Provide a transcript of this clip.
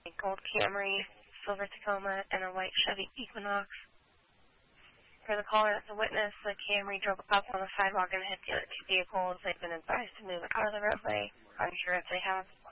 a gold Camry, silver Tacoma, and a white Chevy Equinox. For the caller that's a witness, the Camry drove up on the sidewalk and hit the other two vehicles. They've been advised to move out of the roadway. Unsure if they have